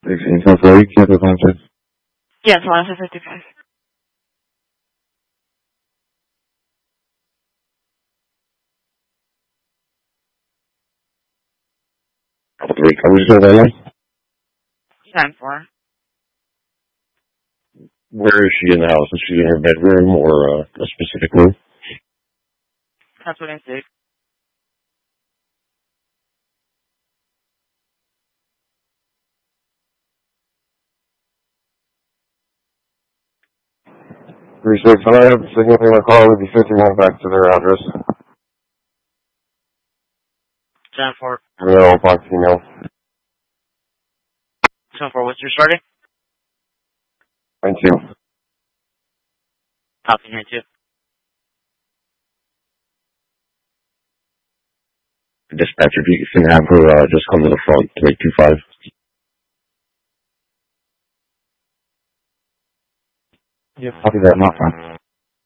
16 you can't function. Yes, 155. Three coverage of that. 10-4. Where is she in the house? Is she in her bedroom or a specific room? That's what I say. Three six. When I have a signal in my car, would be 51 back to their address. 10-4. No, box email. 10-4, what's your starting? 92. Copy here too. Dispatcher, if you can have her just come to the front to make 25. Yeah, copy that, not fine.